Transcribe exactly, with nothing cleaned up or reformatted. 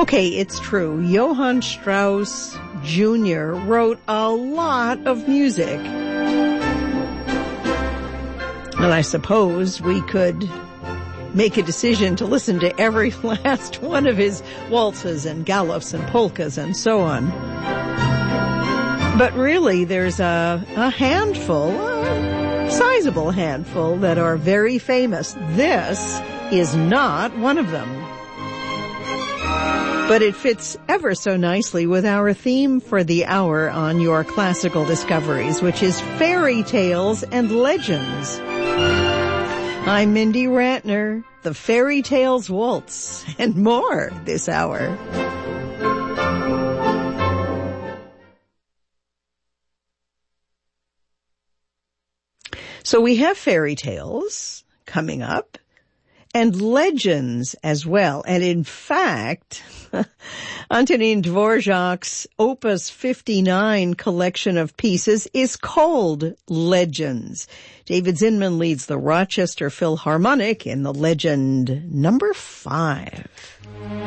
Okay, it's true. Johann Strauss Junior wrote a lot of music. And I suppose we could make a decision to listen to every last one of his waltzes and galops and polkas and so on. But really, there's a, a handful, a sizable handful that are very famous. This is not one of them. But it fits ever so nicely with our theme for the hour on Your Classical Discoveries, which is fairy tales and legends. I'm Mindy Rantner, the Fairy Tales Waltz, and more this hour. So we have fairy tales coming up, and legends as well. And in fact, Antonin Dvorak's Opus fifty-nine collection of pieces is called Legends. David Zinman leads the Rochester Philharmonic in the legend number five.